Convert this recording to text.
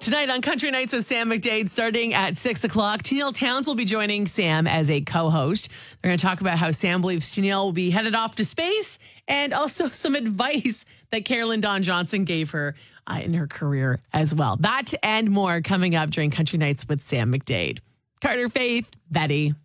Tonight on Country Nights with Sam McDade, starting at 6 o'clock, Tennille Townes will be joining Sam as a co-host. They're going to talk about how Sam believes Tennille will be headed off to space and also some advice that Carolyn Dawn Johnson gave her in her career as well. That and more coming up during Country Nights with Sam McDade. Carter Faith, Betty.